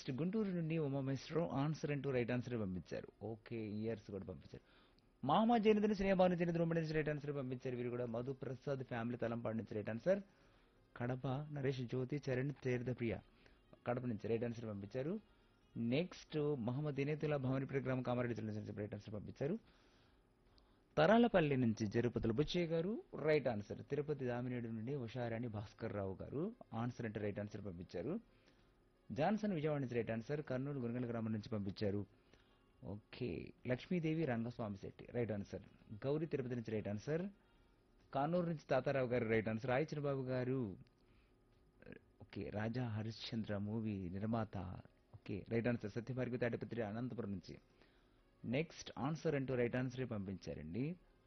Next Guntur నుండి Umameswara Rao answer అంటూ right answer పంపించారు. ఓకే, ఇయర్స్ కూడా పంపించారు. మహమ్మద్ జైనుద్దీన్ స్నేహభాను జైనుద్దీన్ ఉమ్మడి నుంచి రైట్ ఆన్సర్ పంపించారు. వీరు కూడా మధు ప్రసాద్ ఫ్యామిలీ తలంపాడు నుంచి రైట్ ఆన్సర్. కడప నరేష్ జ్యోతి చరణ్ తీర్థప్రియ కడప నుంచి రైట్ ఆన్సర్ పంపించారు. నెక్స్ట్ మహమ్మద్ ఇనేతుల్లా భవానీపుర గ్రామం కామారెడ్డి జిల్లా నుంచి రైట్ ఆన్సర్ పంపించారు. తరాలపల్లి నుంచి జరుపతుల బుచ్చయ్య గారు రైట్ ఆన్సర్. తిరుపతి దామినేడు నుండి ఉషారాణి భాస్కర్ రావు గారు ఆన్సర్ అంటే రైట్ ఆన్సర్ పంపించారు. జాన్సన్ విజయవాడ నుంచి రైట్ ఆన్సర్. కర్నూలు గురగల గ్రామం నుంచి పంపించారు. Okay, Lakshmidevi Rangaswamy Shetty right answer. Gauri Tirupati నుంచి రైట్ ఆన్సర్. కానూరు నుంచి తాతారావు గారు రైట్ ఆన్సర్. రాయి చిన్నబాబు గారు ఓకే, రాజా హరిశ్చంద్ర మూవీ నిర్మాత okay right answer. Satya Bhargavi Tadipatri Anantapuram నుంచి. నెక్స్ట్ ఆన్సర్ అంటూ రైట్ ఆన్సరే పంపించారండి.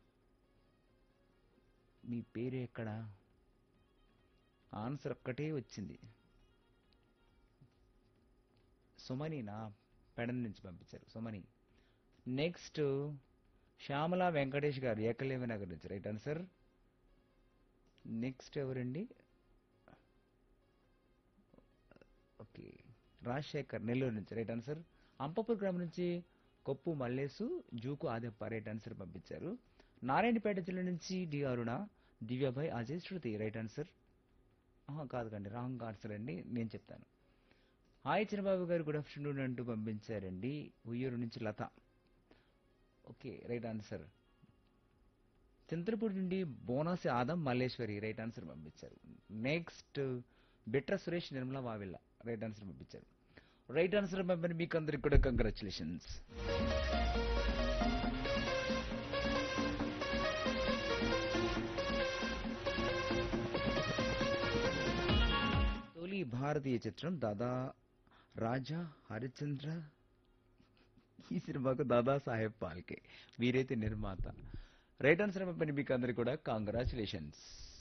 మీ పేరు ఎక్కడ? ఆన్సర్ ఒక్కటే వచ్చింది. సుమని నా పెడన నుంచి పంపించారు సుమని. నెక్స్ట్ శ్యామల వెంకటేష్ గారు ఏకలేవ నగర్ నుంచి రైట్ ఆన్సర్. నెక్స్ట్ ఎవరండి? ఓకే, రాజశేఖర్ నెల్లూరు నుంచి రైట్ ఆన్సర్. అంపపూర్ గ్రామం నుంచి కొప్పు మల్లేసు జూకు ఆదెప్ప రైట్ ఆన్సర్ పంపించారు. నారాయణపేట జిల్లా నుంచి డి అరుణ దివ్యాభాయ్ అజయ్ శృతి రైట్ ఆన్సర్. కాదు కండి, రాంగ్ ఆన్సర్ అండి, నేను చెప్తాను. హాయ్ చిన్నబాబు గారు గుడ్ ఆఫ్టర్నూన్ అంటూ పంపించారండి. ఉయ్యూరు నుంచి లత ఓకే రైట్ ఆన్సర్. చంద్రపూడి నుండి బోనాసి ఆదం మల్లేశ్వరి రైట్ ఆన్సర్ పంపించారు. Next Bitra Suresh Nirmala Vavilla right answer పంపించారు. రైట్ ఆన్సర్ పంపిన మీకు అందరికి కూడా కంగ్రాచులేషన్స్. తొలి భారతీయ చిత్రం దాదా రాజా హరిశ్చంద్ర. ఈ సినిమాకు దాదా సాహెబ్ పాల్కే వీరైతే నిర్మాత. రైట్ ఆన్సర్ పంపిన మీకు అందరికి కూడా కంగ్రాచులేషన్స్.